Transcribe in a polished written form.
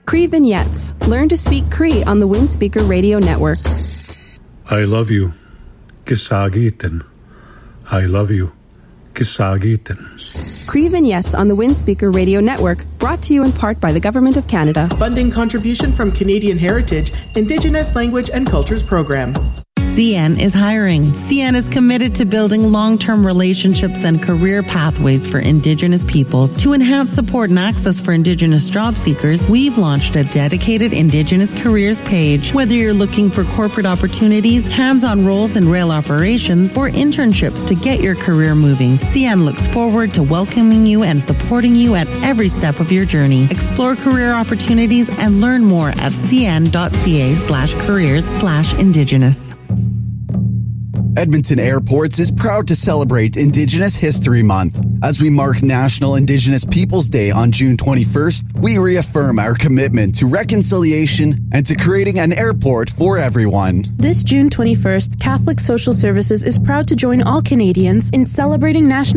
Cree Vignettes. Learn to speak Cree on the Windspeaker Radio Network. I love you. Kisagitin. I love you. Kisagitin. Cree Vignettes on the Windspeaker Radio Network, brought to you in part by the Government of Canada. Funding contribution from Canadian Heritage, Indigenous Language and Cultures Program. CN is hiring. CN is committed to building long-term relationships and career pathways for Indigenous peoples. To enhance support and access for Indigenous job seekers, we've launched a dedicated Indigenous careers page. Whether you're looking for corporate opportunities, hands-on roles in rail operations, or internships to get your career moving, CN looks forward to welcoming you and supporting you at every step of your journey. Explore career opportunities and learn more at cn.ca/careers/Indigenous. Edmonton Airports is proud to celebrate Indigenous History Month. As we mark National Indigenous Peoples Day on June 21st, we reaffirm our commitment to reconciliation and to creating an airport for everyone. This June 21st, Catholic Social Services is proud to join all Canadians in celebrating National